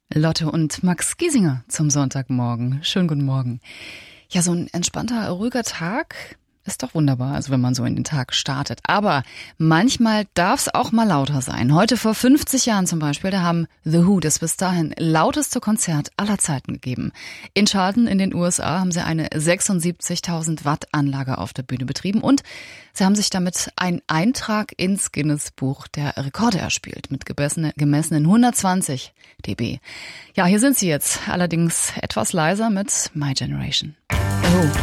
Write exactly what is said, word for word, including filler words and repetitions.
Lotte und Max Giesinger zum Sonntagmorgen. Schönen guten Morgen. Ja, so ein entspannter, ruhiger Tag ist doch wunderbar, also wenn man so in den Tag startet. Aber manchmal darf es auch mal lauter sein. Heute vor fünfzig Jahren zum Beispiel, da haben The Who das bis dahin lauteste Konzert aller Zeiten gegeben. In Charlton in den U S A haben sie eine sechsundsiebzigtausend Watt Anlage auf der Bühne betrieben und sie haben sich damit einen Eintrag ins Guinness Buch der Rekorde erspielt mit gemessenen hundertzwanzig dB. Ja, hier sind sie jetzt, allerdings etwas leiser mit My Generation. The Who.